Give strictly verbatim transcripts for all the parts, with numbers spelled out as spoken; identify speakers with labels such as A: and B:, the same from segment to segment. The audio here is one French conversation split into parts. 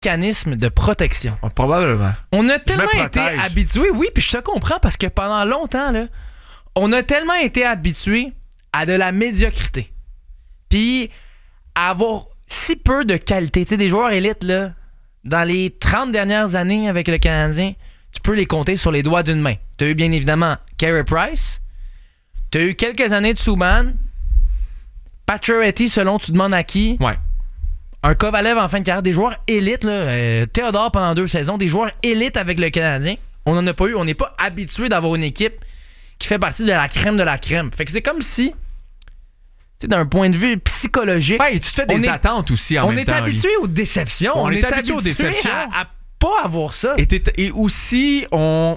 A: mécanisme de protection.
B: Oh, probablement.
A: On a tellement été habitués, oui, puis je te comprends parce que pendant longtemps, là, on a tellement été habitués à de la médiocrité. Puis à avoir si peu de qualité. Tu sais, des joueurs élites, là, dans les trente dernières années avec le Canadien, tu peux les compter sur les doigts d'une main. Tu as eu bien évidemment Carey Price, tu as eu quelques années de Subban, Pacioretty, selon tu demandes à qui.
B: Ouais.
A: Un Kovalev en fin de carrière, des joueurs élites, là, euh, Théodore pendant deux saisons, des joueurs élites avec le Canadien. On n'en a pas eu, on n'est pas habitué d'avoir une équipe qui fait partie de la crème de la crème. Fait que c'est comme si, tu sais, d'un point de vue psychologique...
B: Ouais, et tu te fais des est, attentes aussi en même temps.
A: On est habitué aux déceptions.
B: On, on
A: est,
B: est habitué aux déceptions.
A: À, à pas avoir ça.
B: Et, et aussi, on...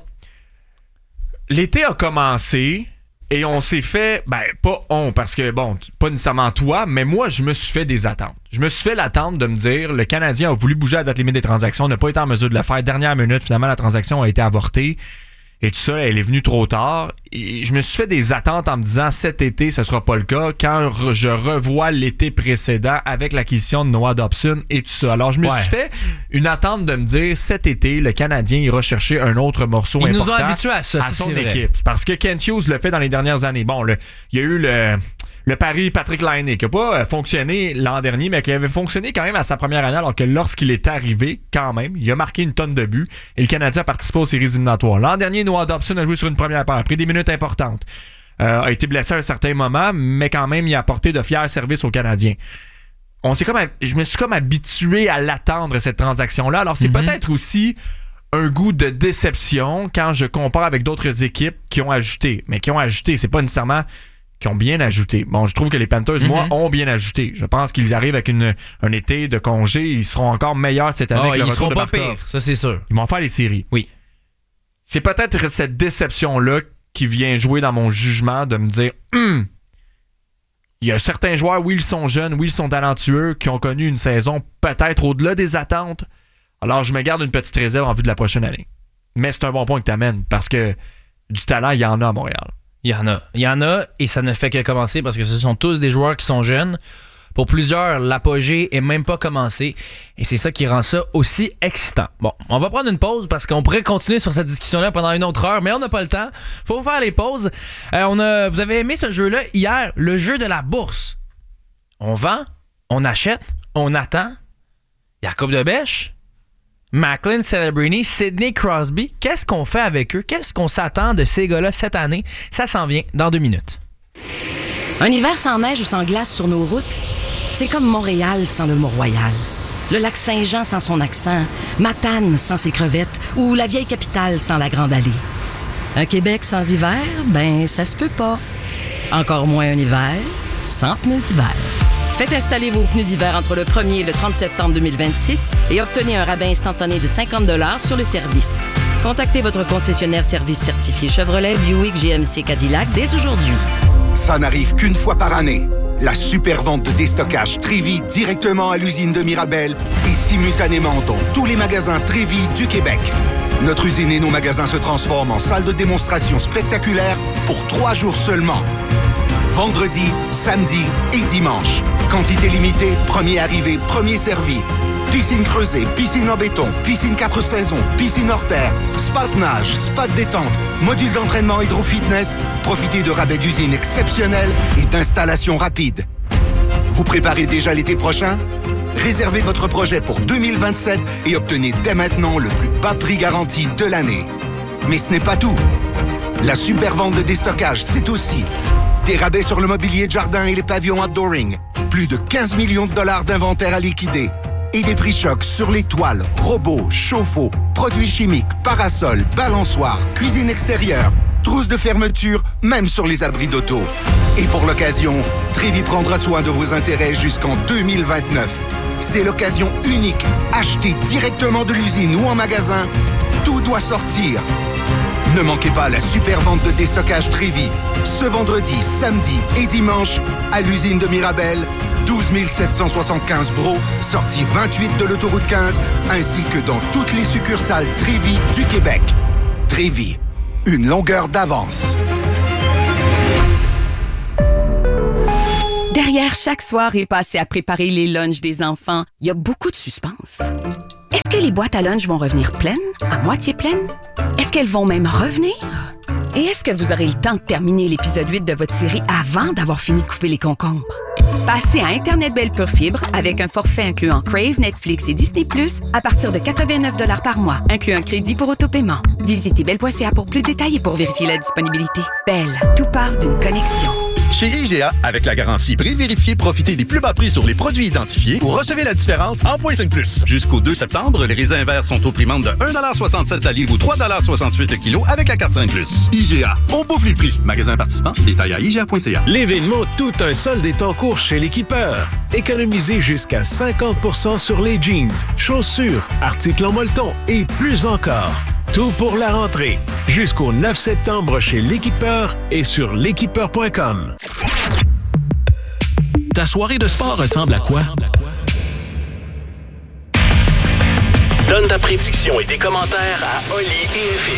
B: L'été a commencé... Et on s'est fait, ben pas on, parce que bon, pas nécessairement toi, mais moi, je me suis fait des attentes. Je me suis fait l'attente de me dire, le Canadien a voulu bouger à la date limite des transactions, n'a pas été en mesure de le faire. Dernière minute, finalement, la transaction a été avortée. Et tout ça, elle est venue trop tard. Et je me suis fait des attentes en me disant, cet été, ce sera pas le cas. Quand je revois l'été précédent avec l'acquisition de Noah Dobson et tout ça. Alors, je me ouais. suis fait une attente de me dire, cet été, le Canadien ira chercher un autre morceau
A: Ils
B: important
A: nous ont habitués à, ça,
B: à son équipe. Vrai. Parce que Kent Hughes le fait dans les dernières années. Bon, le, il y a eu le... Le pari Patrick Laine, qui n'a pas fonctionné l'an dernier, mais qui avait fonctionné quand même à sa première année, alors que lorsqu'il est arrivé, quand même, il a marqué une tonne de buts et le Canadien a participé aux séries éliminatoires. L'an dernier, Noah Dobson a joué sur une première paire, a pris des minutes importantes, euh, a été blessé à un certain moment, mais quand même, il a apporté de fiers services aux Canadiens. On s'est comme, je me suis comme habitué à l'attendre, cette transaction-là. Alors, c'est mm-hmm. peut-être aussi un goût de déception quand je compare avec d'autres équipes qui ont ajouté. Mais qui ont ajouté, c'est pas nécessairement... qui ont bien ajouté. Bon, je trouve que les Panthers, mm-hmm. moi, ont bien ajouté. Je pense qu'ils arrivent avec une, un été de congé. Ils seront encore meilleurs cette année
A: oh,
B: que le
A: ils
B: retour
A: seront
B: de
A: pas
B: Barkov.
A: pires, ça c'est sûr.
B: Ils vont faire les séries.
A: Oui.
B: C'est peut-être cette déception-là qui vient jouer dans mon jugement de me dire hum, il y a certains joueurs, oui, ils sont jeunes, oui, ils sont talentueux, qui ont connu une saison peut-être au-delà des attentes. Alors, je me garde une petite réserve en vue de la prochaine année. Mais c'est un bon point que tu amènes parce que du talent, il y en a à Montréal.
A: Il y en a. Il y en a et ça ne fait que commencer parce que ce sont tous des joueurs qui sont jeunes. Pour plusieurs, l'apogée est même pas commencé et c'est ça qui rend ça aussi excitant. Bon, on va prendre une pause parce qu'on pourrait continuer sur cette discussion-là pendant une autre heure, mais on n'a pas le temps. Faut faire les pauses. Euh, on a, vous avez aimé ce jeu-là hier, le jeu de la bourse. On vend, on achète, on attend. Il y a la coupe de bêche. Macklin, Celebrini, Sidney Crosby, qu'est-ce qu'on fait avec eux? Qu'est-ce qu'on s'attend de ces gars-là cette année? Ça s'en vient dans deux minutes.
C: Un hiver sans neige ou sans glace sur nos routes, c'est comme Montréal sans le Mont-Royal, le lac Saint-Jean sans son accent, Matane sans ses crevettes ou la vieille capitale sans la Grande Allée. Un Québec sans hiver, ben ça se peut pas. Encore moins un hiver sans pneus d'hiver. Faites installer vos pneus d'hiver entre le premier et le trente septembre deux mille vingt-six et obtenez un rabais instantané de cinquante dollars sur le service. Contactez votre concessionnaire service certifié Chevrolet, Buick, G M C, Cadillac dès aujourd'hui.
D: Ça n'arrive qu'une fois par année. La super vente de déstockage Trévi directement à l'usine de Mirabel et simultanément dans tous les magasins Trévi du Québec. Notre usine et nos magasins se transforment en salle de démonstration spectaculaire pour trois jours seulement. Vendredi, samedi et dimanche. Quantité limitée, premier arrivé, premier servi. Piscine creusée, piscine en béton, piscine quatre saisons, piscine hors terre, spa de nage, spa de détente, module d'entraînement hydro-fitness. Profitez de rabais d'usine exceptionnels et d'installations rapides. Vous préparez déjà l'été prochain? Réservez votre projet pour deux mille vingt-sept et obtenez dès maintenant le plus bas prix garanti de l'année. Mais ce n'est pas tout. La super vente de déstockage, c'est aussi des rabais sur le mobilier de jardin et les pavillons outdooring. Plus de quinze millions de dollars d'inventaire à liquider. Et des prix chocs sur les toiles, robots, chauffe-eau, produits chimiques, parasols, balançoires, cuisine extérieure, trousses de fermeture, même sur les abris d'auto. Et pour l'occasion, Trévi prendra soin de vos intérêts jusqu'en deux mille vingt-neuf. C'est l'occasion unique. Achetez directement de l'usine ou en magasin. Tout doit sortir. Ne manquez pas la super vente de déstockage Trévi. Ce vendredi, samedi et dimanche, à l'usine de Mirabel, douze mille sept cent soixante-quinze Bro, sortie vingt-huit de l'autoroute quinze, ainsi que dans toutes les succursales Trévi du Québec. Trévi, une longueur d'avance.
C: Derrière
E: Derrière chaque soirée passée à préparer les lunchs des enfants, il y a beaucoup de suspense. Est-ce que les boîtes à lunch vont revenir pleines, à moitié pleines? Est-ce qu'elles vont même revenir? Et est-ce que vous aurez le temps de terminer l'épisode huit de votre série avant d'avoir fini de couper les concombres? Passez à Internet Belle Pure Fibre avec un forfait incluant Crave, Netflix et Disney plus, à partir de quatre-vingt-neuf dollars par mois, inclus un crédit pour autopaiement. Visitez belle point c a pour plus de détails et pour vérifier la disponibilité. Belle, tout part d'une connexion.
F: Chez I G A, avec la garantie prix vérifié, profitez des plus bas prix sur les produits identifiés ou recevez la différence en point cinq plus. Jusqu'au deux septembre, les raisins verts sont au prix de un virgule soixante-sept la livre ou trois virgule soixante-huit le kilo avec la carte cinq plus. I G A, on bouffe les prix. Magasin participant, détail à I G A point C A.
G: L'événement Tout un solde est en cours chez l'Équipeur. Économisez jusqu'à cinquante pour cent sur les jeans, chaussures, articles en molleton et plus encore. Tout pour la rentrée. Jusqu'au neuf septembre chez l'Équipeur et sur l'équipeur point com.
H: Ta soirée de sport ressemble à quoi?
G: Donne ta prédiction et tes commentaires à Oli et F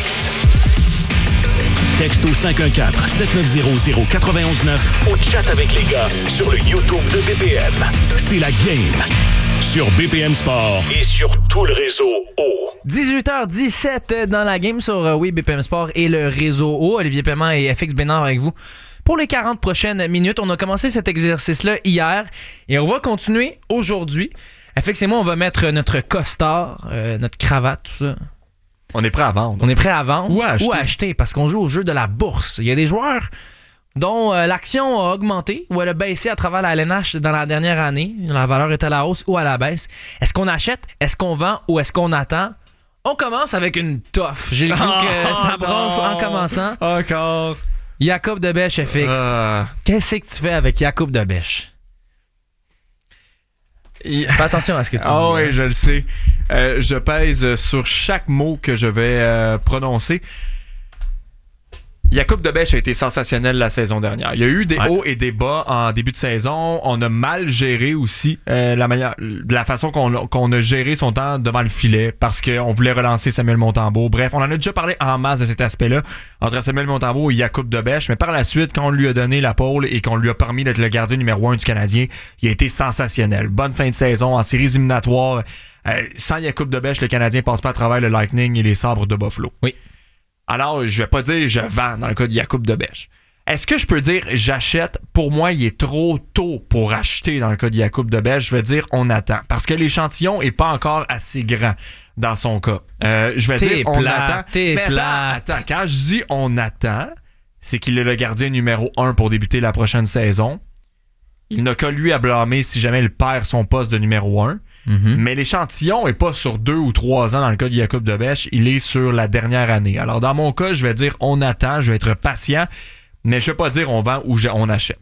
G: X.
H: Texte au cinq un quatre, sept neuf zéro, zéro neuf un neuf
G: Ou chat avec les gars sur le YouTube de B P M.
H: C'est la game sur B P M Sport
G: Et sur tout le réseau O.
A: dix-huit heures dix-sept dans la game sur euh, oui, B P M Sport et le réseau O. Olivier Paiement et F X Bénard avec vous. Pour les quarante prochaines minutes, on a commencé cet exercice-là hier et on va continuer aujourd'hui. F X et moi, on va mettre notre costard, euh, notre cravate, tout ça.
B: On est prêt à vendre.
A: On est prêt à vendre
B: ou à acheter,
A: ou à acheter parce qu'on joue au jeu de la bourse. Il y a des joueurs dont euh, l'action a augmenté ou elle a baissé à travers la L N H dans la dernière année. La valeur est à la hausse ou à la baisse. Est-ce qu'on achète? Est-ce qu'on vend? Ou est-ce qu'on attend? On commence avec une toffe. J'ai le goût
B: oh,
A: que ça
B: non.
A: brasse en commençant.
B: Encore.
A: Jacob Debèche, F X.
B: Euh...
A: Qu'est-ce que tu fais avec Jacob Debèche?
B: Il...
A: Fais attention à ce que tu dis.
B: Ah oui, hein. Je le sais. Euh, je pèse sur chaque mot que je vais euh, prononcer. Jacob Debèche a été sensationnel la saison dernière. Il y a eu des ouais. hauts et des bas en début de saison. On a mal géré aussi euh, la manière, de la façon qu'on a, qu'on a géré son temps devant le filet parce qu'on voulait relancer Samuel Montembeault. Bref, on en a déjà parlé en masse de cet aspect-là entre Samuel Montembeault et Jacob Debèche. Mais par la suite, quand on lui a donné la pôle et qu'on lui a permis d'être le gardien numéro un du Canadien, il a été sensationnel. Bonne fin de saison en séries éliminatoires. Euh, sans Jacob Debèche, le Canadien passe pas à travers le Lightning et les Sabres de Buffalo.
A: Oui.
B: Alors, je vais pas dire je vends dans le cas de Jacob Debèche. Est-ce que je peux dire j'achète? Pour moi, il est trop tôt pour acheter dans le cas de Jacob Debèche. Je vais dire on attend. Parce que l'échantillon est pas encore assez grand dans son cas. Euh, je vais
A: t'es
B: dire on
A: plate,
B: attend.
A: T'es
B: Mais
A: plate.
B: attends, attends, quand je dis on attend, c'est qu'il est le gardien numéro un pour débuter la prochaine saison. Il n'a que lui à blâmer si jamais il perd son poste de numéro un. Mm-hmm. Mais l'échantillon est pas sur deux ou trois ans dans le cas de Jacob Debèche, il est sur la dernière année. Alors dans mon cas, je vais dire on attend, je vais être patient, mais je vais pas dire on vend ou on achète.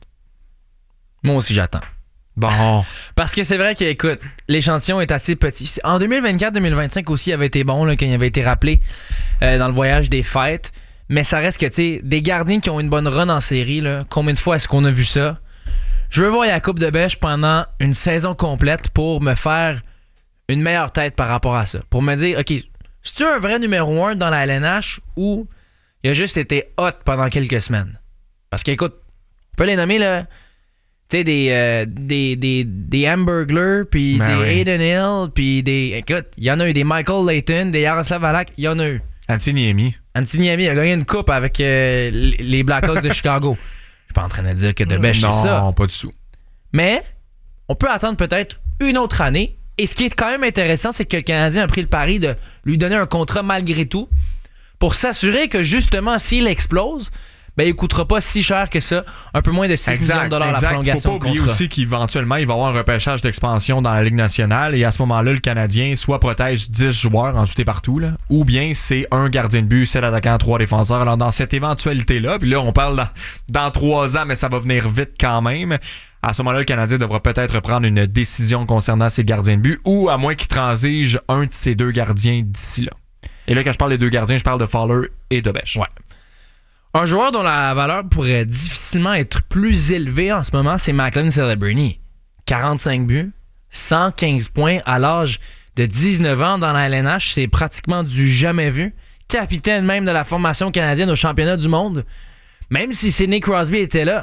A: Moi aussi j'attends.
B: Bon.
A: Parce que c'est vrai que, écoute, l'échantillon est assez petit. En deux mille vingt-quatre deux mille vingt-cinq aussi, il avait été bon là, quand il avait été rappelé euh, dans le voyage des fêtes. Mais ça reste que, tu sais, des gardiens qui ont une bonne run en série, là, combien de fois est-ce qu'on a vu ça? Je veux voir Jacob Debèche pendant une saison complète pour me faire une meilleure tête par rapport à ça. Pour me dire, OK, c'est-tu un vrai numéro un dans la L N H ou il a juste été hot pendant quelques semaines? Parce qu'écoute, on peut les nommer, là, tu sais, des, euh, des, des, des Hamburglar, puis
B: ben
A: des
B: oui.
A: Aiden Hill, puis des... Écoute, il y en a eu des Michael Layton, des Yaroslav Halak, il y en a eu.
B: Antiniemi.
A: Antiniemi a gagné une coupe avec euh, les Blackhawks de Chicago. Je suis pas en train de dire que Debèche, c'est ça.
B: Non, pas du tout.
A: Mais on peut attendre peut-être une autre année. Et ce qui est quand même intéressant, c'est que le Canadien a pris le pari de lui donner un contrat malgré tout pour s'assurer que justement, s'il explose, ben, il ne coûtera pas si cher que ça. Un peu moins de six
B: exact,
A: millions de dollars
B: exact.
A: la prolongation
B: Faut pas
A: de
B: oublier
A: contrat.
B: aussi qu'éventuellement, il va y avoir un repêchage d'expansion dans la Ligue nationale et à ce moment-là, le Canadien soit protège dix joueurs en tout et partout, là, ou bien c'est un gardien de but, sept attaquants, trois défenseurs. Alors dans cette éventualité-là, puis là, on parle dans, dans trois ans, mais ça va venir vite quand même. À ce moment-là, le Canadien devra peut-être prendre une décision concernant ses gardiens de but ou à moins qu'il transige un de ses deux gardiens d'ici là. Et là, quand je parle des deux gardiens, je parle de Fowler et de Debèche.
A: Ouais. Un joueur dont la valeur pourrait difficilement être plus élevée en ce moment, c'est Macklin Celebrini. quarante-cinq buts, cent quinze points à l'âge de dix-neuf ans dans la L N H. C'est pratiquement du jamais vu. Capitaine même de la formation canadienne au championnat du monde. Même si Sidney Crosby était là,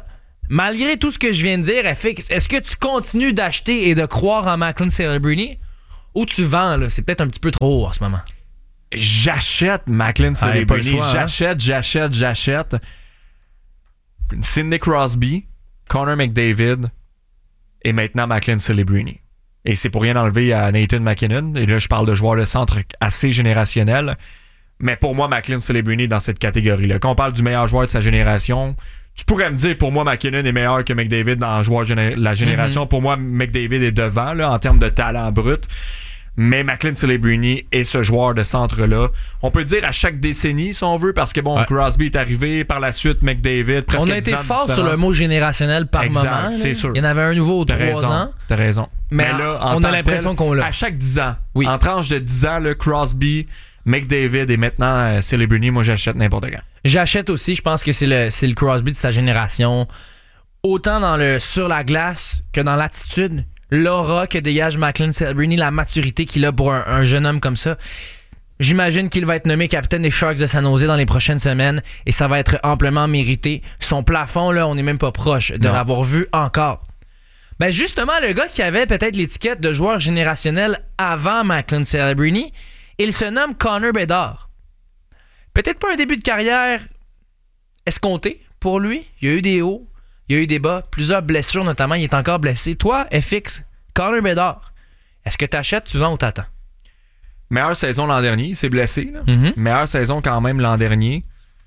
A: malgré tout ce que je viens de dire, F X, est-ce que tu continues d'acheter et de croire en Macklin Celebrini ou tu vends, là? C'est peut-être un petit peu trop haut en ce moment.
B: J'achète Macklin Celebrini.
A: Ah,
B: j'achète, hein? j'achète, j'achète. Sidney Crosby, Connor McDavid et maintenant Macklin Celebrini. Et c'est pour rien enlever à Nathan McKinnon. Et là, je parle de joueurs de centre assez générationnels. Mais pour moi, Macklin Celebrini est dans cette catégorie-là. Quand on parle du meilleur joueur de sa génération, tu pourrais me dire, pour moi, McKinnon est meilleur que McDavid dans le joueur de la génération. Mm-hmm. Pour moi, McDavid est devant là, en termes de talent brut. Mais Macklin Celebrini est ce joueur de centre-là. On peut dire à chaque décennie, si on veut, parce que bon, ouais. Crosby est arrivé, par la suite, McDavid, presque
A: on a été fort sur le mot générationnel par
B: exact,
A: moment.
B: C'est
A: là.
B: sûr.
A: Il y en avait un nouveau aux
B: T'as
A: trois
B: raison,
A: ans.
B: T'as raison.
A: Mais,
B: Mais là, en
A: on a l'impression
B: tel,
A: qu'on l'a.
B: À chaque dix ans,
A: oui.
B: en tranche de dix ans, le Crosby, McDavid et maintenant euh, Celebrini, moi j'achète n'importe quand.
A: J'achète aussi, je pense que c'est le, c'est le Crosby de sa génération. Autant dans le sur la glace que dans l'attitude. L'aura que dégage Macklin Celebrini, la maturité qu'il a pour un, un jeune homme comme ça. J'imagine qu'il va être nommé capitaine des Sharks de San Jose dans les prochaines semaines et ça va être amplement mérité. Son plafond, là, on n'est même pas proche de non. l'avoir vu encore. Ben justement, le gars qui avait peut-être l'étiquette de joueur générationnel avant Macklin Celebrini, il se nomme Connor Bedard. Peut-être pas un début de carrière escompté pour lui. Il y a eu des hauts. Il y a eu des bas, plusieurs blessures notamment, il est encore blessé. Toi, F X, Connor Bedard, est-ce que t'achètes, tu vends ou t'attends?
B: Meilleure saison l'an dernier, il s'est blessé. Là.
A: Mm-hmm.
B: Meilleure saison quand même l'an dernier.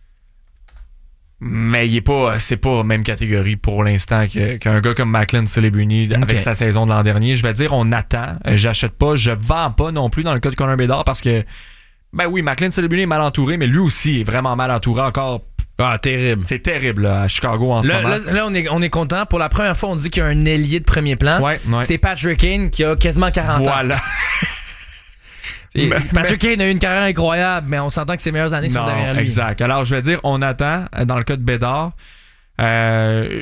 B: Mais il est pas, c'est pas la même catégorie pour l'instant que, qu'un gars comme Macklin Celebrini okay. avec sa saison de l'an dernier. Je vais dire, on attend. J'achète pas, je vends pas non plus dans le cas de Connor Bedard parce que, ben oui, Macklin Celebrini est mal entouré, mais lui aussi est vraiment mal entouré encore.
A: Ah, terrible.
B: C'est terrible là, à Chicago en ce
A: là,
B: moment.
A: Là, là on, est, on est content. Pour la première fois, on dit qu'il y a un ailier de premier plan.
B: Ouais, ouais.
A: C'est Patrick Kane qui a quasiment quarante
B: voilà.
A: ans. Voilà. Patrick Kane a eu une carrière incroyable, mais on s'entend que ses meilleures années
B: non,
A: sont derrière lui.
B: Exact. Alors, je vais dire, on attend, dans le cas de Bedard. Euh,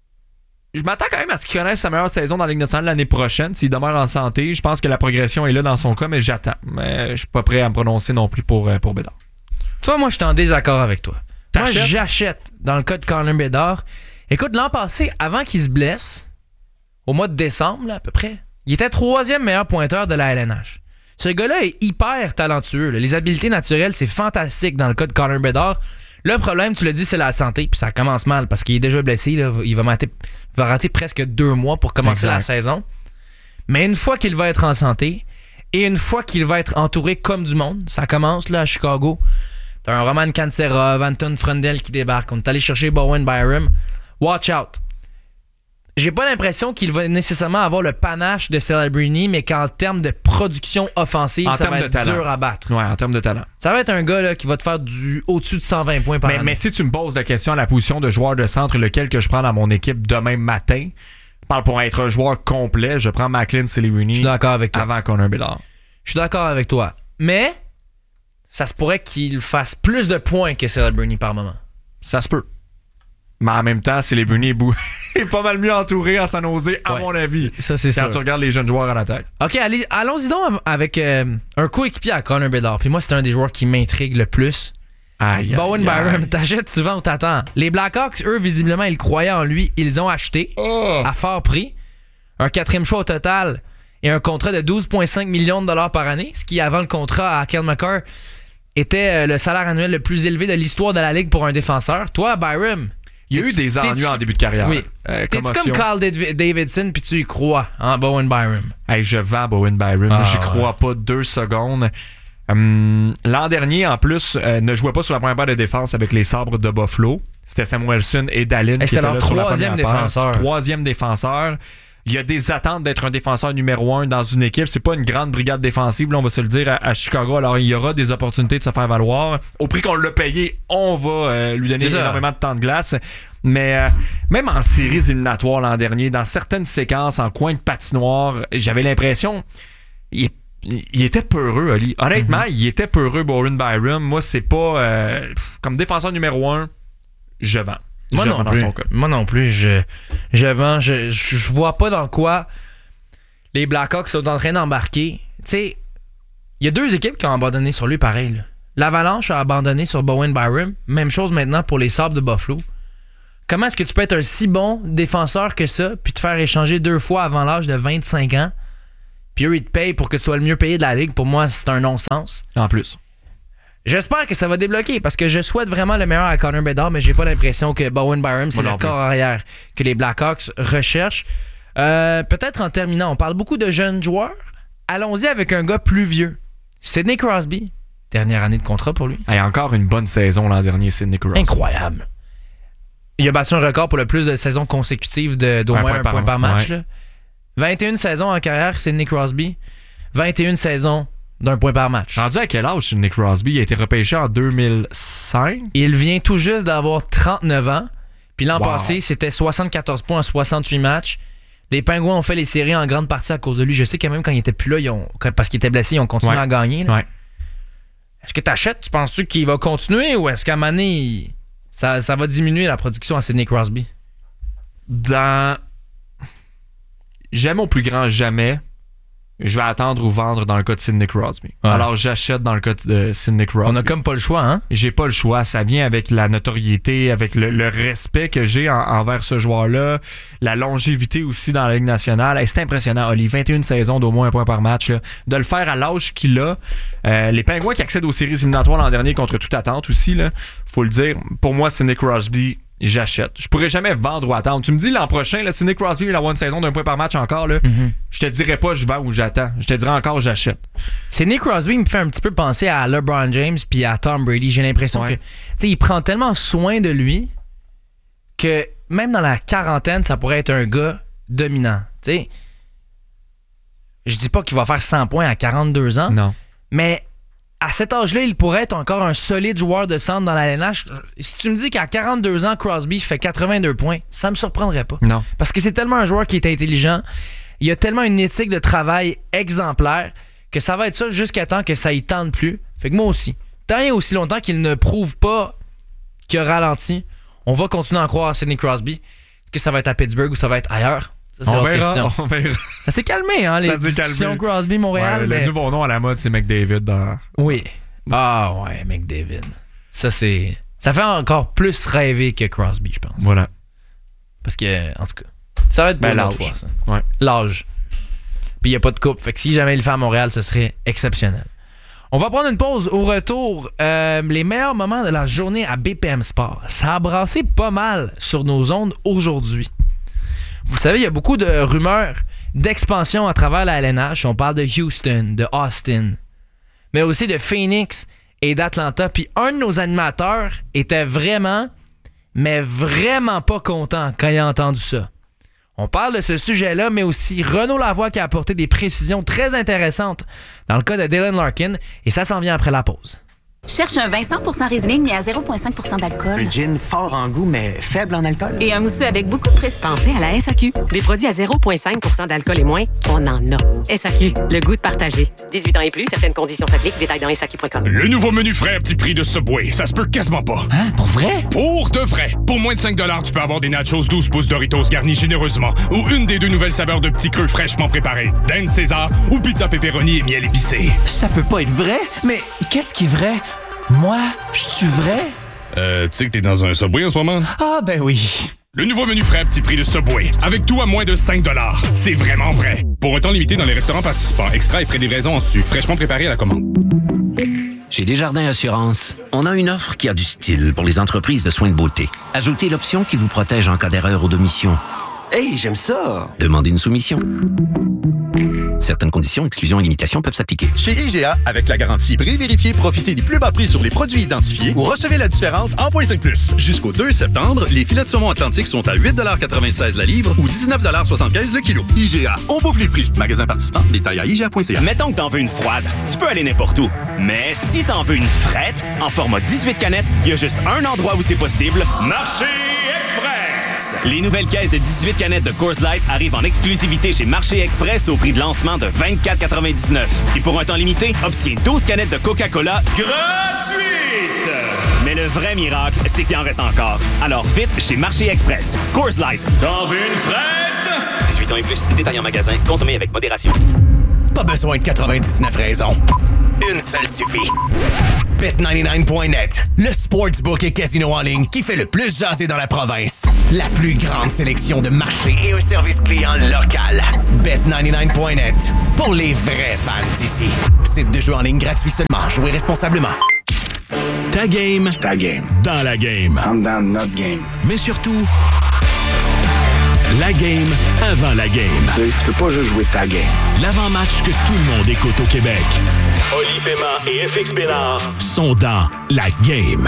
B: je m'attends quand même à ce qu'il connaisse sa meilleure saison dans la Ligue nationale l'année prochaine. S'il demeure en santé, je pense que la progression est là dans son cas, mais j'attends. Mais je suis pas prêt à me prononcer non plus pour, pour Bedard.
A: Tu vois, moi, je suis en désaccord avec toi.
B: T'achètes?
A: Moi, j'achète dans le cas de Connor Bedard. Écoute, l'an passé, avant qu'il se blesse, au mois de décembre, là, à peu près, il était troisième meilleur pointeur de la L N H. Ce gars-là est hyper talentueux. Là. Les habiletés naturelles, c'est fantastique dans le cas de Connor Bedard. Le problème, tu l'as dit, c'est la santé. Puis ça commence mal parce qu'il est déjà blessé. Là. Il va, mater, va rater presque deux mois pour commencer exact. La saison. Mais une fois qu'il va être en santé et une fois qu'il va être entouré comme du monde, ça commence là à Chicago. T'as un Roman Kanserov, Anton Frundel qui débarque. On est allé chercher Bowen Byram. Watch out. J'ai pas l'impression qu'il va nécessairement avoir le panache de Celebrini, mais qu'en termes de production offensive, en ça va être talent. Dur à battre.
B: Ouais, en termes de talent.
A: Ça va être un gars là, qui va te faire du au-dessus de cent vingt points par
B: mais,
A: année.
B: Mais si tu me poses la question à la position de joueur de centre, lequel que je prends dans mon équipe demain matin, je parle pour être un joueur complet, je prends Macklin Celebrini. Je suis d'accord avec toi. Avant Connor Bedard.
A: Je suis d'accord avec toi. Mais ça se pourrait qu'il fasse plus de points que Celebrini par moment.
B: Ça se peut. Mais en même temps, Celebrini est, bou- est pas mal mieux entouré à San Jose, à ouais. mon avis.
A: Ça, c'est
B: Quand
A: sûr.
B: tu regardes les jeunes joueurs en attaque.
A: OK, allez, allons-y donc avec euh, un coéquipier à Connor Bedard. Puis moi, c'est un des joueurs qui m'intrigue le plus.
B: Aïe,
A: Bowen
B: aïe,
A: Byram,
B: aïe.
A: t'achètes, tu vends ou t'attends. Les Blackhawks, eux, visiblement, ils croyaient en lui. Ils ont acheté
B: oh.
A: à fort prix un quatrième choix au total et un contrat de douze virgule cinq millions de dollars par année, ce qui, avant le contrat à Cale Makar, était le salaire annuel le plus élevé de l'histoire de la Ligue pour un défenseur. Toi, Byram...
B: Il y a eu des ennuis en début de carrière.
A: Oui.
B: Euh,
A: T'es-tu comme Carl Davidson puis tu y crois en Bowen Byram?
B: Hey, je vends Bowen Byram.
A: Ah,
B: J'y crois pas deux secondes. Hum, l'an dernier, en plus, euh, ne jouait pas sur la première paire de défense avec les Sabres de Buffalo. C'était Samuelsson et Dallin qui étaient là sur la première paire. Troisième défenseur. Il y a des attentes d'être un défenseur numéro un dans une équipe. C'est pas une grande brigade défensive, là, on va se le dire, à, à Chicago. Alors, il y aura des opportunités de se faire valoir. Au prix qu'on l'a payé, on va euh, lui donner énormément de temps de glace. Mais euh, même en séries éliminatoires l'an dernier, dans certaines séquences, en coin de patinoire, j'avais l'impression... Il, il était peureux, Ali. Honnêtement, mm-hmm. il était peureux, Bowen Byram. Moi, c'est pas... Euh, comme défenseur numéro un, je vends.
A: Moi
B: je
A: non, plus. Moi non plus, je, je vends. Je, je, je vois pas dans quoi les Blackhawks sont en train d'embarquer. Tu sais, il y a deux équipes qui ont abandonné sur lui pareil. Là. L'Avalanche a abandonné sur Bowen Byram. Même chose maintenant pour les Sabres de Buffalo. Comment est-ce que tu peux être un si bon défenseur que ça, puis te faire échanger deux fois avant l'âge de vingt-cinq ans, puis eux, ils te payent pour que tu sois le mieux payé de la ligue? Pour moi, c'est un non-sens.
B: En plus.
A: J'espère que ça va débloquer, parce que je souhaite vraiment le meilleur à Connor Bedard, mais j'ai pas l'impression que Bowen Byram, c'est le corps arrière que les Blackhawks recherchent. Euh, peut-être en terminant, on parle beaucoup de jeunes joueurs. Allons-y avec un gars plus vieux. Sidney Crosby. Dernière année de contrat pour lui.
B: Et encore une bonne saison l'an dernier, Sidney Crosby.
A: Incroyable. Il a battu un record pour le plus de saisons consécutives de, d'au un moins point un par, point par match. Ouais. Là. vingt et une saisons en carrière, Sidney Crosby. vingt et une saisons d'un point par match.
B: Rendu à quel âge, Sidney Crosby? Il a été repêché en deux mille cinq.
A: Il vient tout juste d'avoir trente-neuf ans. Puis l'an
B: wow.
A: passé, c'était soixante-quatorze points en soixante-huit matchs. Les Pingouins ont fait les séries en grande partie à cause de lui. Je sais que même quand il était plus là, ils ont, parce qu'il était blessé, ils ont continué
B: ouais.
A: à gagner. Là.
B: Ouais.
A: Est-ce que tu achètes? Tu penses-tu qu'il va continuer ou est-ce qu'à un moment donné, il... ça, ça va diminuer la production à Sidney Crosby?
B: Dans... Jamais au plus grand jamais, je vais attendre ou vendre dans le cas de Sidney Crosby. Ouais. Alors j'achète dans le cas de Sidney Crosby.
A: On a comme pas le choix, hein?
B: J'ai pas le choix. Ça vient avec la notoriété, avec le, le respect que j'ai en, envers ce joueur-là, la longévité aussi dans la Ligue nationale. Hey, c'est impressionnant, Oli. vingt et une saisons d'au moins un point par match. Là. De le faire à l'âge qu'il a. Euh, les Pingouins qui accèdent aux séries éliminatoires l'an dernier contre toute attente aussi, là, faut le dire. Pour moi, Sidney Crosby, j'achète. Je pourrais jamais vendre ou attendre. Tu me dis l'an prochain, là, Sidney Crosby il va avoir une saison d'un point par match encore. Là, mm-hmm. Je te dirais pas je vends ou j'attends. Je te dirais encore j'achète.
A: Sidney Crosby me fait un petit peu penser à LeBron James puis à Tom Brady. J'ai l'impression ouais. que il prend tellement soin de lui que même dans la quarantaine, ça pourrait être un gars dominant. T'sais, je dis pas qu'il va faire cent points à quarante-deux ans.
B: Non.
A: Mais à cet âge-là, il pourrait être encore un solide joueur de centre dans la L N H. Si tu me dis qu'à quarante-deux ans, Crosby fait quatre-vingt-deux points, ça me surprendrait pas.
B: Non.
A: Parce que c'est tellement un joueur qui est intelligent, il a tellement une éthique de travail exemplaire que ça va être ça jusqu'à temps que ça y tente plus. Fait que moi aussi, tant et aussi longtemps qu'il ne prouve pas qu'il a ralenti, on va continuer à en croire à Sidney Crosby. Est-ce que ça va être à Pittsburgh ou ça va être ailleurs? Ça, c'est
B: on,
A: verra,
B: verra, on verra.
A: Ça s'est calmé, hein, les discussions Crosby-Montréal.
B: Ouais,
A: mais...
B: Le nouveau nom à la mode, c'est McDavid. Dans...
A: Oui. Ah ouais, McDavid. Ça, c'est... Ça fait encore plus rêver que Crosby, je pense.
B: Voilà.
A: Parce que, en tout cas, ça va être
B: ben,
A: pour
B: l'âge.
A: fois, ça.
B: Ouais.
A: L'âge. Puis il n'y a pas de coupe. Fait que si jamais il le fait à Montréal, ce serait exceptionnel. On va prendre une pause. Au retour, euh, les meilleurs moments de la journée à B P M Sport. Ça a brassé pas mal sur nos ondes aujourd'hui. Vous le savez, il y a beaucoup de rumeurs d'expansion à travers la L N H. On parle de Houston, de Austin, mais aussi de Phoenix et d'Atlanta. Puis un de nos animateurs était vraiment, mais vraiment pas content quand il a entendu ça. On parle de ce sujet-là, mais aussi Renaud Lavoie qui a apporté des précisions très intéressantes dans le cas de Dylan Larkin, et ça s'en vient après la pause.
I: Cherche un vin cent pour cent Riesling, mais à zéro virgule cinq pour cent d'alcool.
J: Un gin fort en goût, mais faible en alcool.
I: Et un mousseux avec beaucoup de prestige.
K: Pensez à la S A Q. Des produits à zéro virgule cinq pour cent d'alcool et moins, on en a. S A Q, le goût de partager. dix-huit ans et plus, certaines conditions s'appliquent. Détails dans S A Q point com.
L: Le nouveau menu frais à petit prix de Subway, ça se peut quasiment pas.
J: Hein? Pour vrai?
L: Pour de vrai. Pour moins de cinq dollars, tu peux avoir des nachos douze pouces Doritos garnis généreusement ou une des deux nouvelles saveurs de petits creux fraîchement préparés. Dinde César ou pizza pepperoni et miel épicé.
J: Ça peut pas être vrai? Mais qu'est-ce qui est vrai? Moi, je suis vrai?
L: Euh, tu sais que t'es dans un Subway en ce moment?
J: Ah, ben oui.
L: Le nouveau menu frais à petit prix de Subway. Avec tout à moins de cinq dollars. C'est vraiment vrai. Pour un temps limité dans les restaurants participants. Extra et frais de livraison en sucre. Fraîchement préparé à la commande.
M: Chez Desjardins Assurance, on a une offre qui a du style pour les entreprises de soins de beauté. Ajoutez l'option qui vous protège en cas d'erreur ou d'omission.
J: Hey, j'aime ça!
M: Demandez une soumission. Certaines conditions, exclusions et limitations peuvent s'appliquer.
F: Chez I G A, avec la garantie prix vérifié, profitez des plus bas prix sur les produits identifiés ou recevez la différence en point cinq plus. Jusqu'au deux septembre, les filets de saumon Atlantique sont à huit quatre-vingt-seize la livre ou dix-neuf soixante-quinze le kilo. I G A, on bouffe les prix. Magasin participant, détail à I G A point C A.
N: Mettons que t'en veux une froide, tu peux aller n'importe où. Mais si t'en veux une frette, en format dix-huit canettes, il y a juste un endroit où c'est possible. Marché Express! Les nouvelles caisses de dix-huit canettes de Coors Light arrivent en exclusivité chez Marché Express au prix de lancement de vingt-quatre quatre-vingt-dix-neuf. Et pour un temps limité, obtiens douze canettes de Coca-Cola gratuites! Mais le vrai miracle, c'est qu'il en reste encore. Alors vite chez Marché Express. Coors Light. T'en veux une frette?
M: dix-huit ans et plus, détail en magasin, consommez avec modération.
N: Pas besoin de quatre-vingt-dix-neuf raisons. Une seule suffit.
O: bet quatre-vingt-dix-neuf point net, le sportsbook et casino en ligne qui fait le plus jaser dans la province. La plus grande sélection de marchés et un service client local. bet quatre-vingt-dix-neuf point net, pour les vrais fans d'ici. Site de jeu en ligne gratuit seulement. Jouez responsablement.
H: Ta game. Ta game. Dans la game.
P: I'm down notre game.
H: Mais surtout, la game avant la game.
P: Tu peux pas juste jouer ta game.
H: L'avant-match que tout le monde écoute au Québec.
Q: Oli Paiement et F X Bénard
H: sont dans la game.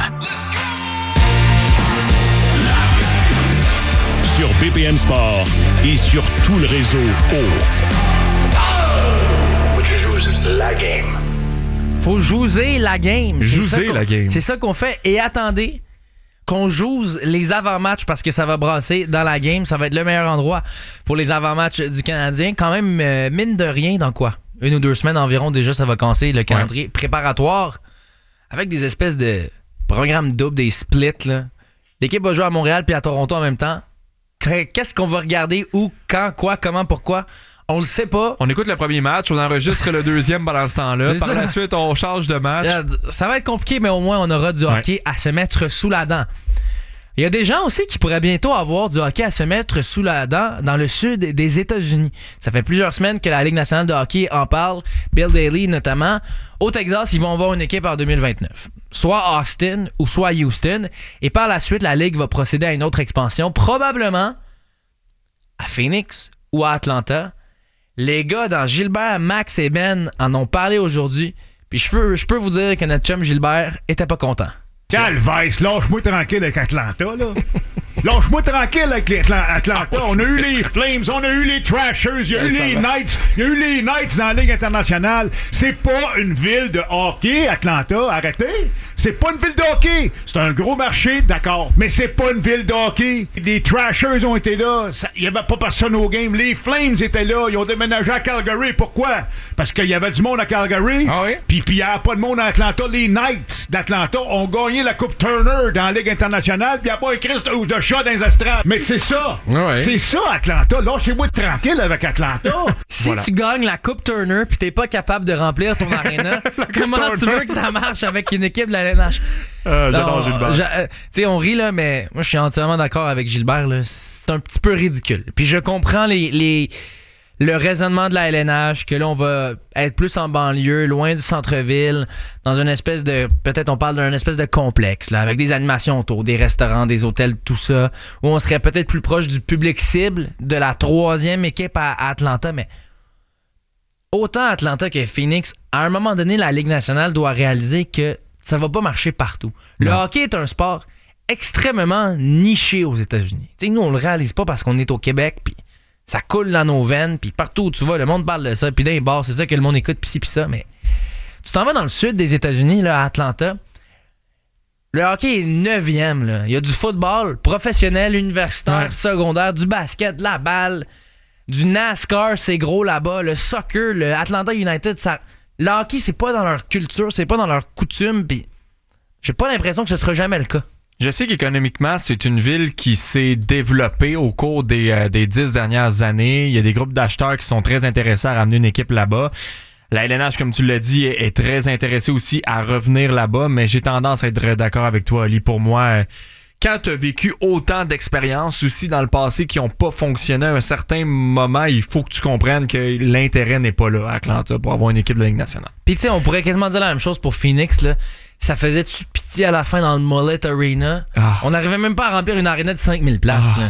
H: Sur B P M Sport et sur tout le réseau O.
P: Faut que tu joues la game.
A: Faut jouer la game.
B: Jouer la game.
A: C'est ça qu'on fait. Et attendez qu'on joue les avant-matchs parce que ça va brasser dans la game. Ça va être le meilleur endroit pour les avant-matchs du Canadien. Quand même, euh, mine de rien, dans quoi? Une ou deux semaines environ, déjà, ça va casser le calendrier ouais. préparatoire avec des espèces de programmes doubles, des splits. Là. L'équipe va jouer à Montréal puis à Toronto en même temps. Qu'est-ce qu'on va regarder? Où? Quand? Quoi? Comment? Pourquoi? On le sait pas.
B: On écoute le premier match, on enregistre le deuxième pendant ce temps-là. Par la suite, on change de match.
A: Ça va être compliqué, mais au moins, on aura du hockey ouais. à se mettre sous la dent. Il y a des gens aussi qui pourraient bientôt avoir du hockey à se mettre sous la dent dans le sud des États-Unis. Ça fait plusieurs semaines que la Ligue nationale de hockey en parle. Bill Daly, notamment. Au Texas, ils vont avoir une équipe en deux mille vingt-neuf. Soit Austin ou soit Houston. Et par la suite, la Ligue va procéder à une autre expansion, probablement à Phoenix ou à Atlanta. Les gars dans Gilbert, Max et Ben en ont parlé aujourd'hui. Puis je peux, je peux vous dire que notre chum Gilbert était pas content.
R: Calvaise, lâche-moi tranquille avec Atlanta, là. Lâche-moi tranquille avec les Atlanta. Ah, on a eu les Flames, on a eu les Trashers, il y a eu les Knights, il y a eu les Knights dans la Ligue internationale. C'est pas une ville de hockey, Atlanta. Arrêtez. C'est pas une ville de hockey. C'est un gros marché, d'accord. Mais c'est pas une ville de hockey. Les Trashers ont été là. Il y avait pas personne au game. Les Flames étaient là. Ils ont déménagé à Calgary. Pourquoi? Parce qu'il y avait du monde à Calgary.
B: Ah oui?
R: Puis il n'y avait pas de monde à Atlanta. Les Knights d'Atlanta ont gagné la Coupe Turner dans la Ligue internationale. Puis il n'y a pas un Christ ou de chat dans les estrades. Mais c'est ça.
B: Ouais.
R: C'est ça, Atlanta. Lâchez-moi tranquille avec Atlanta.
A: Si
R: voilà.
A: tu gagnes la Coupe Turner puis t'es pas capable de remplir ton aréna, comment Turner. Tu veux que ça marche avec une équipe de la L N H?
B: Euh, j'adore Gilbert.
A: Euh, tu sais, on rit, là, mais moi, je suis entièrement d'accord avec Gilbert. Là. C'est un petit peu ridicule. Puis je comprends les, les, le raisonnement de la L N H, que là, on va être plus en banlieue, loin du centre-ville, dans une espèce de... Peut-être on parle d'un espèce de complexe, là, avec des animations autour, des restaurants, des hôtels, tout ça, où on serait peut-être plus proche du public cible de la troisième équipe à, à Atlanta, mais... Autant Atlanta que Phoenix, à un moment donné, la Ligue nationale doit réaliser que ça va pas marcher partout. Le non. hockey est un sport extrêmement niché aux États-Unis. T'sais, nous, on le réalise pas parce qu'on est au Québec, puis ça coule dans nos veines, puis partout où tu vas, le monde parle de ça, puis dans les bars, c'est ça que le monde écoute, puis ci, puis ça, mais tu t'en vas dans le sud des États-Unis, là, à Atlanta, le hockey est neuvième, là. Il y a du football professionnel, universitaire, ouais. secondaire, du basket, de la balle, du NASCAR, c'est gros là-bas, le soccer, le Atlanta United, ça... Le hockey, c'est pas dans leur culture, c'est pas dans leur coutume, pis j'ai pas l'impression que ce sera jamais le cas.
B: Je sais qu'économiquement, c'est une ville qui s'est développée au cours des, euh, des dix dernières années. Il y a des groupes d'acheteurs qui sont très intéressés à ramener une équipe là-bas. La L N H, comme tu l'as dit, est, est très intéressée aussi à revenir là-bas, mais j'ai tendance à être d'accord avec toi, Ali. Pour moi... Euh, Quand tu as vécu autant d'expériences aussi dans le passé qui n'ont pas fonctionné à un certain moment, il faut que tu comprennes que l'intérêt n'est pas là à Atlanta pour avoir une équipe de la Ligue nationale.
A: Puis tu sais, on pourrait quasiment dire la même chose pour Phoenix. Là. Ça faisait-tu pitié à la fin dans le Mullet Arena? Ah. On n'arrivait même pas à remplir une arena de cinq mille places. Ah. Là.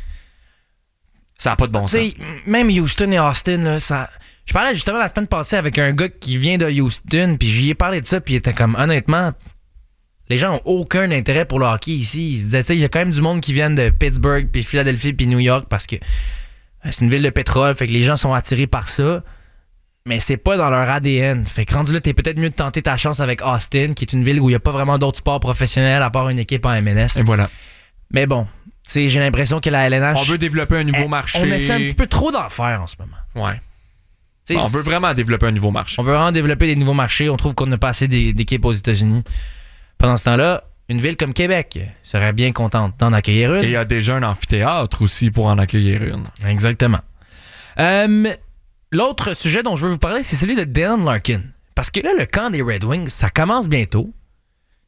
B: Ça n'a pas de bon
A: t'sais,
B: sens.
A: Même Houston et Austin, là, ça... Je parlais justement la semaine passée avec un gars qui vient de Houston, puis j'y ai parlé de ça, puis il était comme, honnêtement... Les gens n'ont aucun intérêt pour le hockey ici. Ils se disaient, il y a quand même du monde qui vient de Pittsburgh, puis Philadelphie, puis New York, parce que c'est une ville de pétrole, fait que les gens sont attirés par ça. Mais c'est pas dans leur A D N. Fait que rendu là, t'es peut-être mieux de tenter ta chance avec Austin, qui est une ville où il n'y a pas vraiment d'autres sports professionnels à part une équipe en M L S.
B: Et voilà.
A: Mais bon, tu sais, j'ai l'impression que la L N H...
B: On veut développer un nouveau
A: elle,
B: marché.
A: On essaie un petit peu trop d'en faire en ce moment.
B: Ouais. Bon, on veut vraiment développer un nouveau marché.
A: On veut vraiment développer des nouveaux marchés. On trouve qu'on n'a pas assez d'équipes aux États-Unis. Pendant ce temps-là, une ville comme Québec serait bien contente d'en accueillir une.
B: Et il y a déjà un amphithéâtre aussi pour en accueillir une.
A: Exactement. Euh, l'autre sujet dont je veux vous parler, c'est celui de Dylan Larkin. Parce que là, le camp des Red Wings, ça commence bientôt.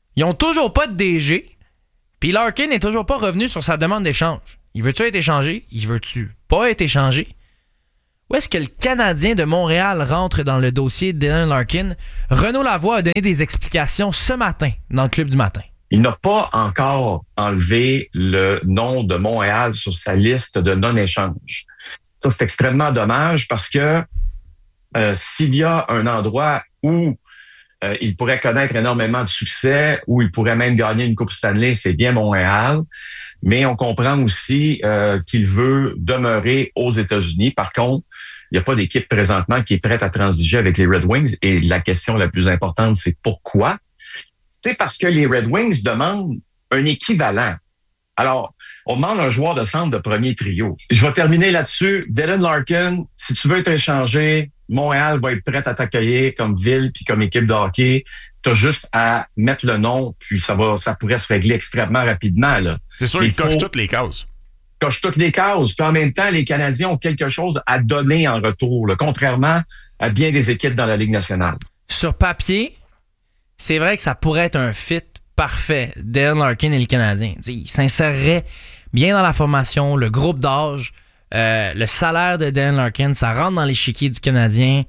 A: Ils ont toujours pas de D G, puis Larkin n'est toujours pas revenu sur sa demande d'échange. Il veut-tu être échangé? Il veut-tu pas être échangé? Où est-ce que le Canadien de Montréal rentre dans le dossier de Dylan Larkin? Renaud Lavoie a donné des explications ce matin dans le Club du matin.
S: Il n'a pas encore enlevé le nom de Montréal sur sa liste de non-échange. Ça, c'est extrêmement dommage parce que euh, s'il y a un endroit où euh, il pourrait connaître énormément de succès, où il pourrait même gagner une Coupe Stanley, c'est bien Montréal. Mais on comprend aussi euh, qu'il veut demeurer aux États-Unis. Par contre, il n'y a pas d'équipe présentement qui est prête à transiger avec les Red Wings. Et la question la plus importante, c'est pourquoi? C'est parce que les Red Wings demandent un équivalent. Alors, on demande un joueur de centre de premier trio. Je vais terminer là-dessus. Dylan Larkin, si tu veux être échangé, Montréal va être prête à t'accueillir comme ville puis comme équipe de hockey. Tu as juste à mettre le nom, puis ça va, ça pourrait se régler extrêmement rapidement. Là.
T: C'est sûr, il coche toutes les cases.
S: Coche toutes les cases. Puis en même temps, les Canadiens ont quelque chose à donner en retour, là, contrairement à bien des équipes dans la Ligue nationale.
A: Sur papier, c'est vrai que ça pourrait être un fit parfait, Dylan Larkin et le Canadien. T'sais, il s'insérerait bien dans la formation, le groupe d'âge, euh, le salaire de Dylan Larkin, ça rentre dans l'échiquier du Canadien.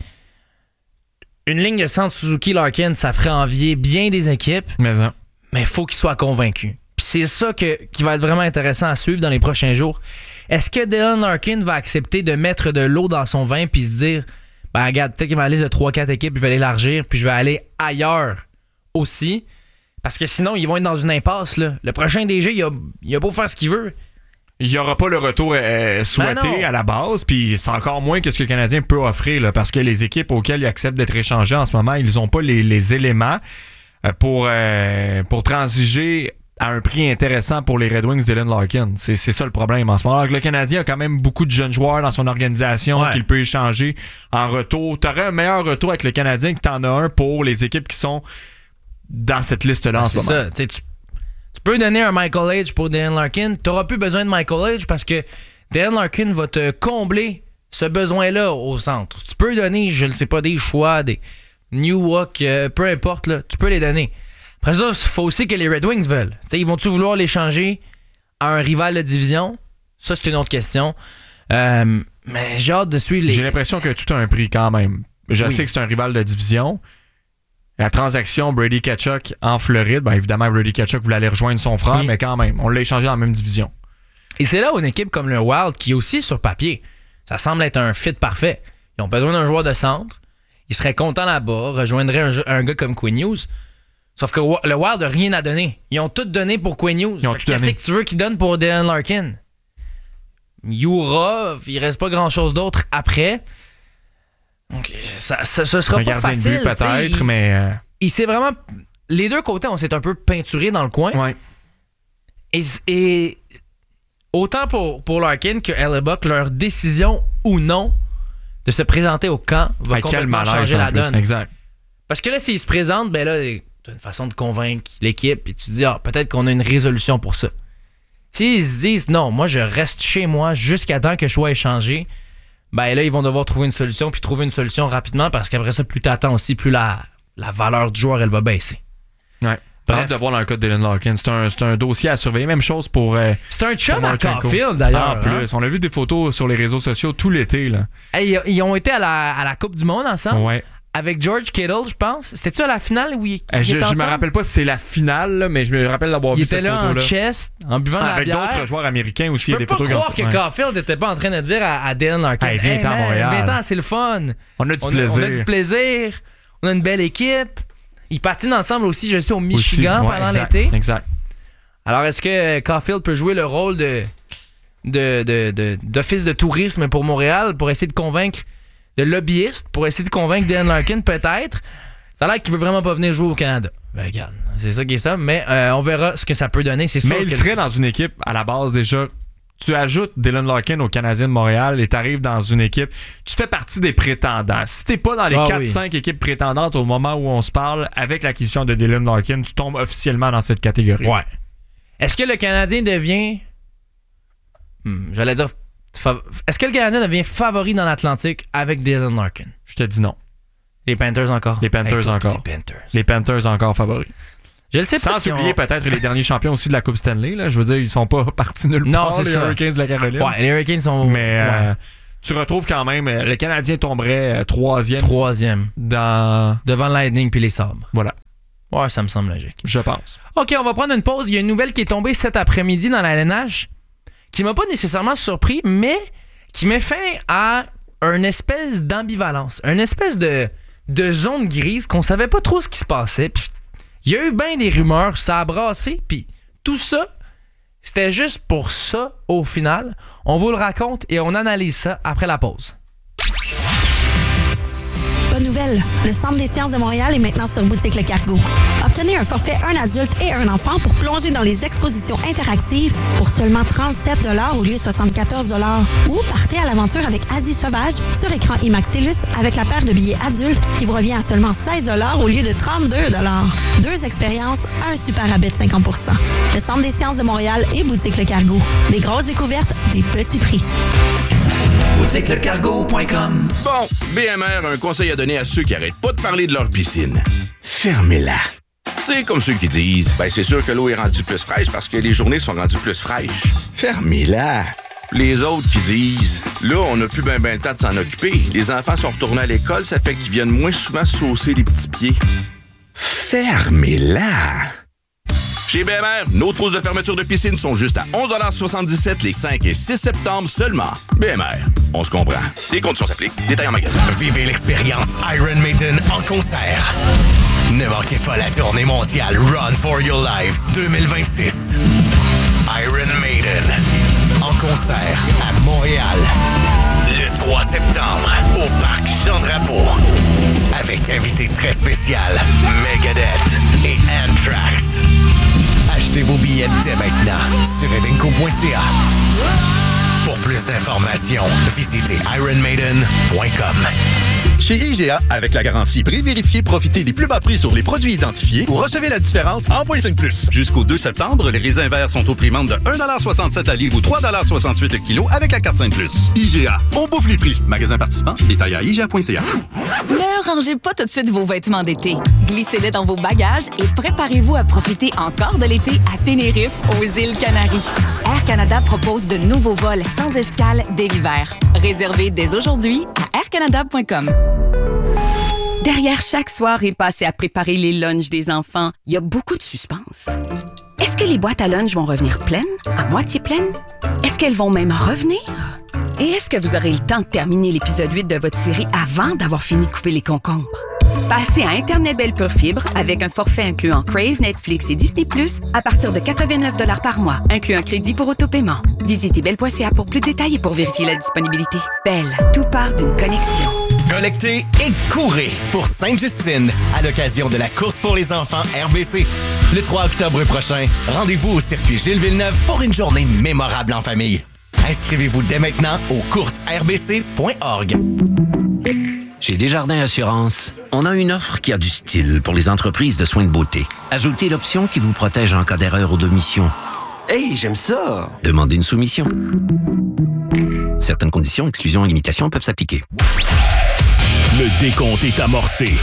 A: Une ligne de centre Suzuki-Larkin, ça ferait envier bien des équipes,
B: mais il
A: mais faut qu'il soit convaincu. Puis c'est ça que, qui va être vraiment intéressant à suivre dans les prochains jours. Est-ce que Dylan Larkin va accepter de mettre de l'eau dans son vin puis se dire, ben regarde, peut-être qu'il ma liste de trois quatre équipes, je vais l'élargir puis je vais aller ailleurs aussi? Parce que sinon, ils vont être dans une impasse. Là. Le prochain D G, il a, il a beau faire ce qu'il veut.
B: Il n'y aura pas le retour euh, souhaité
A: ben
B: à la base, puis c'est encore moins que ce que le Canadien peut offrir, là, parce que les équipes auxquelles il accepte d'être échangé en ce moment, ils n'ont pas les, les éléments euh, pour, euh, pour transiger à un prix intéressant pour les Red Wings Dylan Larkin. C'est, c'est ça le problème en ce moment. Alors que le Canadien a quand même beaucoup de jeunes joueurs dans son organisation ouais. qu'il peut échanger en retour. Tu aurais un meilleur retour avec le Canadien que tu en as un pour les équipes qui sont dans cette liste-là en ce moment.
A: C'est ça. Tu, tu peux donner un Michael Age pour Dylan Larkin. Tu n'auras plus besoin de Michael Age parce que Dylan Larkin va te combler ce besoin-là au centre. Tu peux donner, je ne sais pas, des choix, des New Walk, euh, peu importe, là, tu peux les donner. Après ça, il faut aussi que les Red Wings veulent. T'sais, ils vont-tu vouloir l'échanger à un rival de division? Ça, c'est une autre question. Euh, mais j'ai hâte de suivre les...
B: J'ai l'impression que tout a un prix quand même. Je oui. sais que c'est un rival de division. La transaction Brady Tkachuk en Floride, bien évidemment, Brady Tkachuk voulait aller rejoindre son frère, oui. mais quand même, on l'a échangé dans la même division.
A: Et c'est là où une équipe comme le Wild, qui est aussi sur papier, ça semble être un fit parfait. Ils ont besoin d'un joueur de centre. Ils seraient contents là-bas, rejoindraient un, un gars comme Quinn Hughes. Sauf que le Wild n'a rien à donner. Ils ont tout donné pour Quinn Hughes. Qu'est-ce que tu veux qu'ils donnent pour Dylan Larkin? Yura, il reste pas grand-chose d'autre après. Donc, ça, ça, ce sera
B: un
A: pas
B: gardien
A: facile.
B: De but peut-être,
A: il,
B: mais... Euh...
A: Il s'est vraiment... Les deux côtés, on s'est un peu peinturé dans le coin.
B: Ouais.
A: Et, et autant pour, pour Larkin que Hellebuck, leur décision ou non de se présenter au camp va
B: ouais,
A: complètement changer la
B: plus.
A: donne.
B: Exact.
A: Parce que là, s'ils se présentent, ben là, tu as une façon de convaincre l'équipe et tu te dis, ah, peut-être qu'on a une résolution pour ça. S'ils se disent, non, moi, je reste chez moi jusqu'à temps que je sois échangé, ben là, ils vont devoir trouver une solution, puis trouver une solution rapidement, parce qu'après ça, plus t'attends aussi, plus la, la valeur du joueur, elle va baisser.
B: Ouais. Bref. De voir dans le cas de Dylan Larkin. C'est un, c'est un dossier à surveiller. Même chose pour. Euh,
A: c'est un chum à Caulfield, d'ailleurs.
B: En plus. Hein? On a vu des photos sur les réseaux sociaux tout l'été. Là.
A: Hey, ils ont été à la, à la Coupe du Monde ensemble.
B: Ouais.
A: Avec George Kittle, je pense. C'était-tu à la finale où il,
B: euh,
A: il
B: Je,
A: était
B: je me rappelle pas si c'est la finale, là, mais je me rappelle d'avoir
A: il
B: vu cette photo-là.
A: Il était là en chest, en buvant
B: ah,
A: de la bière.
B: Avec d'autres joueurs américains aussi.
A: Je
B: il y a
A: peux
B: des photos
A: pas croire que
B: ouais.
A: Caulfield n'était pas en train de dire à, à Dylan Larkin,
B: hey, viens
A: hey,
B: à Montréal.
A: Viens-t'en, c'est le fun.
B: On a du
A: on
B: plaisir.
A: A, on a du plaisir. On a une belle équipe. Ils patinent ensemble aussi, je sais, au Michigan
B: aussi, ouais,
A: pendant
B: exact,
A: l'été.
B: Exact.
A: Alors, est-ce que Caulfield peut jouer le rôle de, de, de, de, d'office de tourisme pour Montréal pour essayer de convaincre, de lobbyiste, pour essayer de convaincre Dylan Larkin, peut-être? Ça a l'air qu'il veut vraiment pas venir jouer au Canada. Ben, regarde, c'est ça qui est ça, mais euh, on verra ce que ça peut donner. C'est sûr
B: mais il
A: que...
B: serait dans une équipe, à la base, déjà... Tu ajoutes Dylan Larkin au Canadien de Montréal et tu arrives dans une équipe. Tu fais partie des prétendants. Si t'es pas dans les ah, quatre cinq oui. équipes prétendantes au moment où on se parle, avec l'acquisition de Dylan Larkin, tu tombes officiellement dans cette catégorie.
A: Ouais. Est-ce que le Canadien devient... Hmm, j'allais dire... Est-ce que le Canadien devient favori dans l'Atlantique avec Dylan Larkin?
B: Je te dis non.
A: Les Panthers encore?
B: Les Panthers hey, toi, encore.
A: Les Panthers.
B: Les Panthers encore favoris.
A: Je le sais pas.
B: Sans
A: si
B: oublier
A: on...
B: peut-être les derniers champions aussi de la Coupe Stanley. Là. Je veux dire, ils sont pas partis nulle
A: non,
B: part,
A: c'est
B: les
A: ça.
B: Hurricanes de la Caroline.
A: Ouais, les Hurricanes sont...
B: Mais
A: ouais.
B: euh, tu retrouves quand même... Le Canadien tomberait euh, troisième.
A: Troisième.
B: Dans...
A: Devant le Lightning puis les Sabres.
B: Voilà.
A: Ouais, ça me semble logique.
B: Je pense.
A: OK, on va prendre une pause. Il y a une nouvelle qui est tombée cet après-midi dans la L N H qui m'a pas nécessairement surpris, mais qui met fin à une espèce d'ambivalence, une espèce de, de zone grise qu'on savait pas trop ce qui se passait. Puis il y a eu bien des rumeurs, ça a brassé, puis tout ça, c'était juste pour ça au final. On vous le raconte et on analyse ça après la pause.
T: Bonne nouvelle, le Centre des sciences de Montréal est maintenant sur Boutique Le Cargo. Obtenez un forfait un adulte et un enfant pour plonger dans les expositions interactives pour seulement trente-sept dollars au lieu de soixante-quatorze dollars. Ou partez à l'aventure avec Asie Sauvage sur écran IMAX TELUS avec la paire de billets adultes qui vous revient à seulement seize dollars au lieu de trente-deux dollars. Deux expériences, un super rabais de cinquante pour cent. Le Centre des sciences de Montréal et Boutique Le Cargo. Des grosses découvertes, des petits prix.
J: boutique le cargo point com.
U: Bon, B M R a un conseil à donner à ceux qui arrêtent pas de parler de leur piscine. Fermez-la. Tu sais, comme ceux qui disent, ben c'est sûr que l'eau est rendue plus fraîche parce que les journées sont rendues plus fraîches. Fermez-la. Les autres qui disent, là, on n'a plus ben ben le temps de s'en occuper. Les enfants sont retournés à l'école, ça fait qu'ils viennent moins souvent saucer les petits pieds. Fermez-la. Chez B M R, nos trousses de fermeture de piscine sont juste à onze dollars soixante-dix-sept les cinq et six septembre seulement. B M R, on se comprend. Les conditions s'appliquent. Détails en magasin.
O: Vivez l'expérience Iron Maiden en concert. Ne manquez pas la tournée mondiale Run for Your Lives deux mille vingt-six. Iron Maiden en concert à Montréal le trois septembre au Parc Jean-Drapeau. Avec invité très spécial Megadeth et Anthrax. Achetez vos billets dès maintenant sur evenco point c a. Pour plus d'informations, visitez iron maiden point com.
F: Chez I G A, avec la garantie prix vérifié, profitez des plus bas prix sur les produits identifiés ou recevez la différence en point cinq plus. Jusqu'au deux septembre, les raisins verts sont au prix de un dollar soixante-sept la livre ou trois dollars soixante-huit le kilo avec la carte cinq plus. I G A, on bouffe les prix. Magasin participant, détail à I G A point C A.
V: Ne rangez pas tout de suite vos vêtements d'été. Glissez-les dans vos bagages et préparez-vous à profiter encore de l'été à Tenerife, aux îles Canaries. Air Canada propose de nouveaux vols sans escale dès l'hiver. Réservez dès aujourd'hui à air canada point com.
E: Derrière chaque soirée passée à préparer les lunchs des enfants, il y a beaucoup de suspense. Est-ce que les boîtes à lunch vont revenir pleines? À moitié pleines? Est-ce qu'elles vont même revenir? Et est-ce que vous aurez le temps de terminer l'épisode huit de votre série avant d'avoir fini de couper les concombres? Passez à Internet Belle Pure Fibre avec un forfait incluant Crave, Netflix et Disney plus, à partir de quatre-vingt-neuf dollars par mois, inclut un crédit pour autopaiement. Visitez belle point c a pour plus de détails et pour vérifier la disponibilité. Belle, tout part d'une connexion.
O: Collectez et courez pour Sainte-Justine à l'occasion de la course pour les enfants R B C. Le trois octobre prochain, rendez-vous au circuit Gilles Villeneuve pour une journée mémorable en famille. Inscrivez-vous dès maintenant au courses r b c point org.
M: Chez Desjardins Assurance, on a une offre qui a du style pour les entreprises de soins de beauté. Ajoutez l'option qui vous protège en cas d'erreur ou d'omission.
J: Hey, j'aime ça!
M: Demandez une soumission. Certaines conditions, exclusions et limitations peuvent s'appliquer.
H: Le décompte est amorcé.